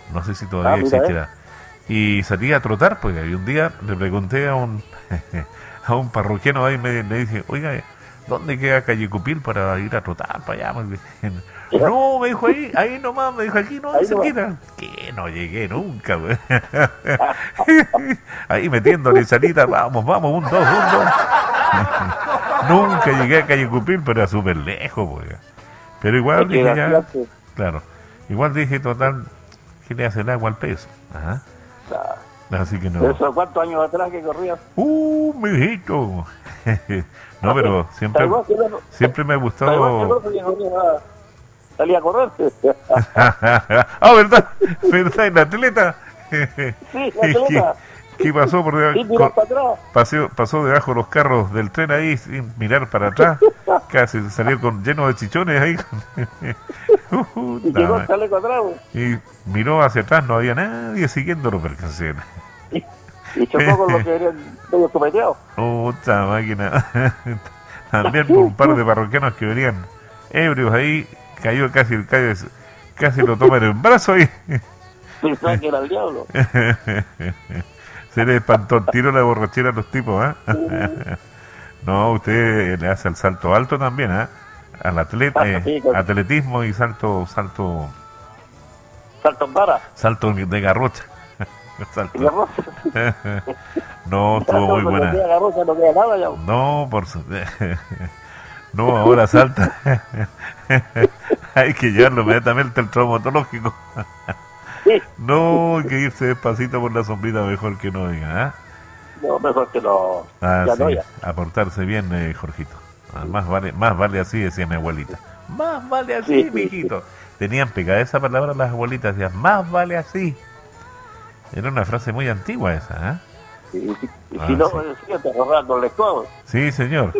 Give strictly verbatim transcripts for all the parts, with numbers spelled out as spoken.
no sé si todavía Ah, mira, existirá. Y salí a trotar, pues, y un día le pregunté a un a un parroquiano ahí, me, me dije, oiga, ¿dónde queda Calle Cupil para ir a trotar para allá? Me dice, no, me dijo ahí, ahí nomás, me dijo aquí, no, ahí ahí no va. cerquita. Que no llegué nunca, güey. Ahí metiéndole salita, vamos, vamos, un, dos, un, dos. Nunca llegué a Calle Cupil, pero era súper lejos, pues. Pero igual Es que dije la ya, clase, claro, igual dije, total, ¿qué le hace el agua al pez? Ajá. la- Así que no. ¿eso cuántos años atrás que corrías? ¡Uh, mijito! No, pero siempre, Tal igual que el otro- siempre me ha tal igual que el gustado. otro que corría, salía a correr. Ah, ¿verdad? ¿Verdad? ¿El atleta? Sí, la pelota. ¿Qué pasó por Y debajo? mirar para atrás. Pasó, pasó debajo de los carros del tren ahí sin mirar para atrás. Casi salió con lleno de chichones ahí. Uh, Y no, llegó el chaleco atrás, güey. y miró hacia atrás, no había nadie siguiéndolo, percancé. Y, y chocó con los que venían medio tupeteados. Puta máquina. También por un par de parroquianos que venían ebrios ahí, cayó casi, casi, casi lo toman en brazo y Pensaba que era el diablo. se le espantó el tiro la borrachera a los tipos, ¿ah? No, usted le hace el salto alto también, ¿ah? Al atleta, Ah, sí, claro. atletismo y salto, salto, Salto en vara. salto de garrocha. Salto. Y garrocha. No, estuvo muy Cuando buena. queda garrocha no queda nada ya. No, por su... No, ahora salta. Hay que llevarlo inmediatamente al traumatológico. Sí. No, hay que irse despacito por la sombrita, mejor que no diga, ¿ah? No, mejor que no. Ah, Ya sí, no, ya. a portarse bien, eh, Jorgito. Ah, más vale, más vale así, decía mi abuelita. Más vale así, Sí. mijito. Tenían pegada esa palabra las abuelitas, decían, más vale así. Era una frase muy antigua esa, ¿ah? Y, y- y Ah, si no, sí. sí, te ahorras con el estómago. Sí, señor.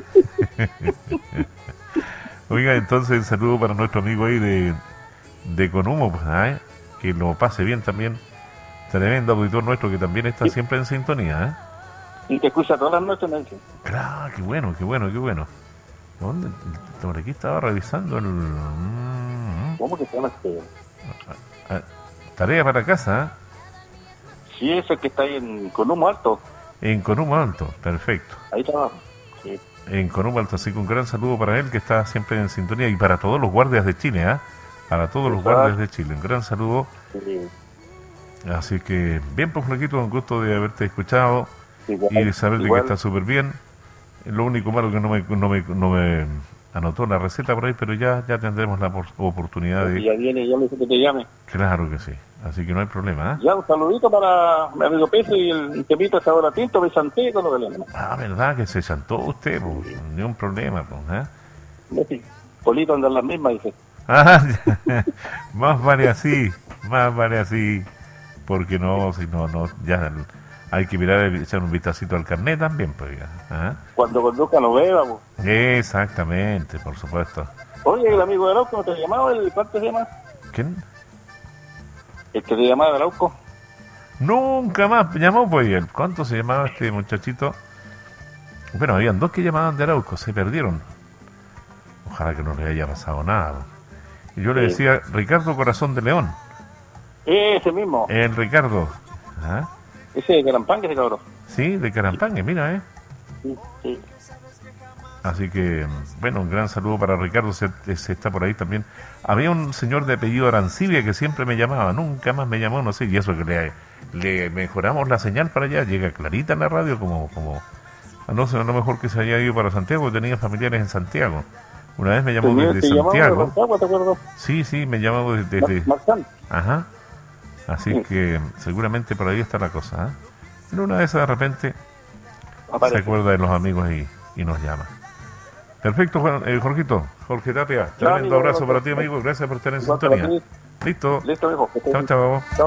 Oiga, entonces un saludo para nuestro amigo ahí de, de Conumo, pues, ¿ah? Que lo pase bien también. Tremendo auditor nuestro que también está Sí. siempre en sintonía, ¿eh? Y te escucha todas las noches, me dice. Claro, qué bueno, qué bueno, qué bueno. ¿Dónde? Por aquí estaba revisando el... mm, ¿Cómo que se llama este? ah, tarea para casa, ¿eh? Sí, ese que está ahí en, con humo alto. En Conumo Alto, perfecto. Ahí está. Sí. En Conumo Alto, así que un gran saludo para él que está siempre en sintonía y para todos los guardias de Chile, ¿ah? Para todos los Exacto. guardias de Chile, un gran saludo. Sí. Así que, bien, pues, Flaquito, un gusto de haberte escuchado Igual, y de saber de que igual. está súper bien. Lo único malo que no me, no me, no me anotó la receta por ahí, pero ya, ya tendremos la por- oportunidad Y de... ya viene, ya le dice que te llame. Claro que sí, así que no hay problema, ¿ah? Ya, un saludito para mi amigo Peso y el temito esa hora tinto, me santé con lo que le llama. Ah, verdad que se chantó usted, pues, ni un problema, pues, ¿ah? Sí. Polito anda en las mismas, dice. Ah, ya. Más vale así, más vale así, porque no, si no, no, ya hay que mirar, echar un vistacito al carnet también, pues, ya, ¿ah? Cuando conduzca no beba, po. Exactamente, por supuesto. Oye, el amigo de Arauco, ¿no te llamaba? El, ¿Cuánto se llama? ¿Quién? El que te llamaba de Arauco. Nunca más llamó, pues, ¿y él? ¿Cuánto se llamaba este muchachito? Bueno, habían dos que llamaban de Arauco, se perdieron. Ojalá que no le haya pasado nada. Y yo le Sí. decía, Ricardo Corazón de León. Ese mismo. El Ricardo. ¿Ah? Ese de Carampán, que ese cabrón. Sí, de Carampangue, mira, ¿eh? Sí, sí. Así que, bueno, un gran saludo para Ricardo, se, se está por ahí también. Había un señor de apellido Arancibia que siempre me llamaba, nunca más me llamó, no sé, y eso que le, le mejoramos la señal para allá, llega clarita en la radio, como, como a no sé, a lo mejor que se haya ido para Santiago, tenía familiares en Santiago. Una vez me llamó Tenía- desde te llamaba de Santiago. Rancagua, ¿te acuerdas? Sí, sí, me llamó desde... desde- Mar- Marzán. Ajá. Así Sí. que seguramente por ahí está la cosa, ¿eh? En una de esas de repente se Aparece. acuerda de los amigos y, y nos llama. Perfecto, Juan, eh, Jorgito, Jorge Tapia, Ya, tremendo amigo, abrazo igual para para ti, ti. amigo, gracias por estar en Igual para sintonía. ti. Listo, Listo, viejo. que estés chao, bien. chao. Chao.